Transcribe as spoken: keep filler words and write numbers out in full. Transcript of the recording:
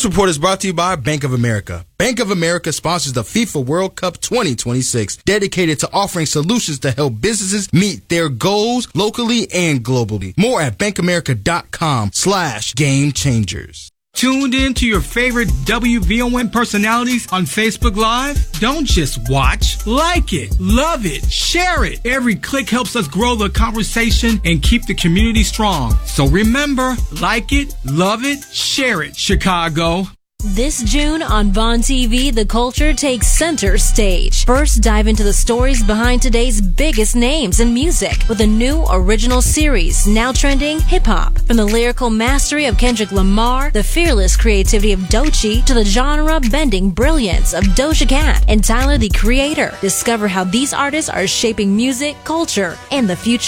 This report is brought to you by Bank of America. Bank of America sponsors the FIFA World Cup twenty twenty-six, dedicated to offering solutions to help businesses meet their goals locally and globally. More at bankamerica.com slash game changers. Tuned in to your favorite W V O N personalities on Facebook Live? Don't just watch, like it, love it, share it. Every click helps us grow the conversation and keep the community strong. So remember, like it, love it, share it, Chicago. This June on Vaughn T V, the culture takes center stage. First, dive into the stories behind today's biggest names in music with a new original series now trending hip-hop. From the lyrical mastery of Kendrick Lamar, the fearless creativity of Doechii, to the genre-bending brilliance of Doja Cat and Tyler, the Creator. Discover how these artists are shaping music, culture, and the future.